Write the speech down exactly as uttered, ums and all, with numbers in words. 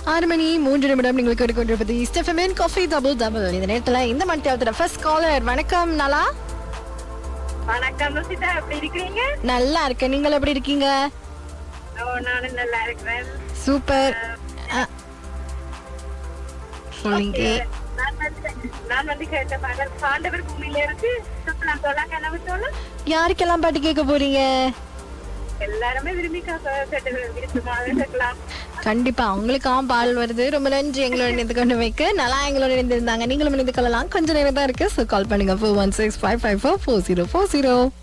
ஆறு மணி மூன்று நிமிடம் நீங்கள் கேட்டுக்கொண்டிருப்பது ஸ்டெஃபமின் காஃபி டபுள் டபுள். இந்த நேரத்துல இந்த மணித்தியாலத்துல ஃபர்ஸ்ட் காலர். வணக்கம் நலா. வணக்கம் ருசிதா, எப்படி இருக்கீங்க? நல்லா இருக்கேன், நீங்கள் எப்படி இருக்கீங்க? ஓ, நானும் நல்லா இருக்கிறேன். சூப்பர். சொல்லுங்க. நான் வந்து நான் வந்து கேட்ட பாடல் பாண்டவர் பூமியில இருக்கு. சொல்லலாம் சொல்லாங்க, என்ன சொல்ல? யாருக்கெல்லாம் பாட்டு கேட்க போறீங்க? எல்லாருமே விரும்பி கேட்டு விருப்பமாக கேட்கலாம். கண்டிப்பா உங்களுக்காக பாடல் வருது. ரொம்ப நன்றி எங்களோட இணைந்து கொண்டு வைக்க. நல்லா எங்களோட இணைந்திருந்தாங்க. நீங்களும் இணைந்து கொள்ளலாம். கொஞ்சம் நேரம் தான் இருக்கு. ஸோ கால் பண்ணுங்க four one six five five four four zero four zero.